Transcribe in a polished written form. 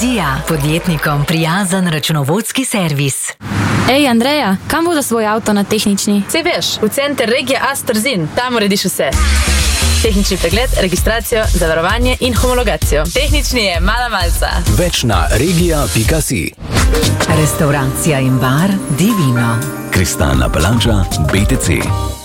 Vizija, podjetnikom prijazen računovodski servis. Ej, Andreja, kam voda svoj avto na tehnični? Sej veš, v center regije Astrzin, tam urediš vse. Tehnični pregled, registracijo, zavarovanje in homologacijo. Tehnični je mala malca. Več na regija.si. Restauracija in bar Divino. Kristalna palača BTC.